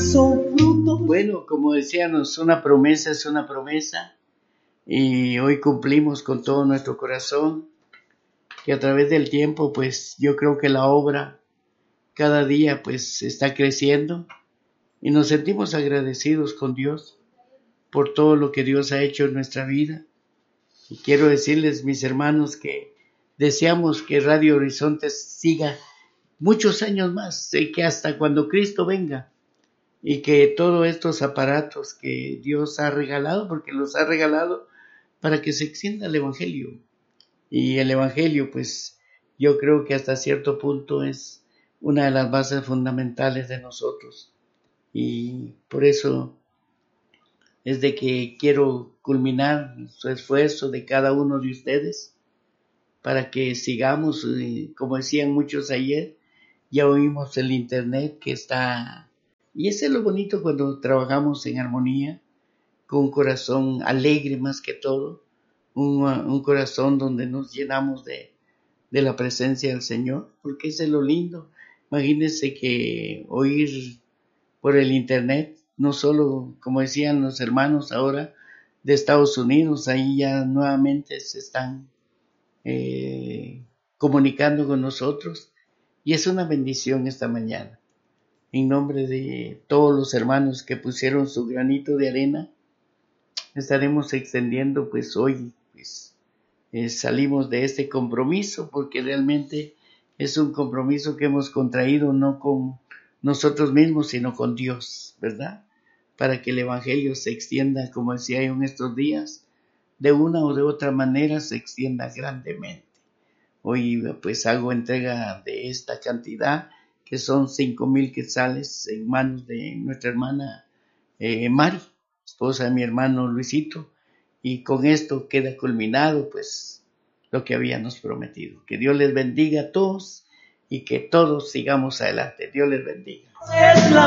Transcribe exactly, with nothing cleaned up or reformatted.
son frutos. Bueno, como decíamos, una promesa es una promesa y hoy cumplimos con todo nuestro corazón que a través del tiempo, pues yo creo que la obra cada día pues está creciendo y nos sentimos agradecidos con Dios por todo lo que Dios ha hecho en nuestra vida. Y quiero decirles, mis hermanos, que deseamos que Radio Horizonte siga muchos años más, y que hasta cuando Cristo venga, y que todos estos aparatos que Dios ha regalado, porque los ha regalado para que se extienda el Evangelio. Y el Evangelio, pues, yo creo que hasta cierto punto es una de las bases fundamentales de nosotros. Y por eso es de que quiero culminar su esfuerzo de cada uno de ustedes para que sigamos, como decían muchos ayer, ya oímos el internet que está, y eso es lo bonito cuando trabajamos en armonía, con un corazón alegre más que todo, un, un corazón donde nos llenamos de, de la presencia del Señor, porque eso es lo lindo. Imagínense que oír por el internet, no solo, como decían los hermanos ahora de Estados Unidos, ahí ya nuevamente se están eh, comunicando con nosotros, y es una bendición esta mañana. En nombre de todos los hermanos que pusieron su granito de arena, estaremos extendiendo pues hoy, pues eh, salimos de este compromiso, porque realmente es un compromiso que hemos contraído no con nosotros mismos, sino con Dios, ¿verdad? Para que el Evangelio se extienda, como decía yo en estos días, de una o de otra manera se extienda grandemente. Hoy pues hago entrega de esta cantidad, que son cinco mil quetzales en manos de nuestra hermana eh, Mari, esposa de mi hermano Luisito, y con esto queda culminado pues lo que habíamos prometido. Que Dios les bendiga a todos y que todos sigamos adelante. Dios les bendiga.